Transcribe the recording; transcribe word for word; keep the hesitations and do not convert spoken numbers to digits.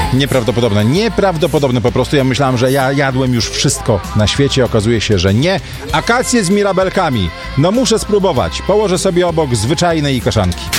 Nieprawdopodobne, nieprawdopodobne po prostu. Ja myślałem, że ja jadłem już wszystko na świecie. Okazuje się, że nie. Akacje z mirabelkami. No muszę spróbować. Położę sobie obok zwyczajnej kaszanki.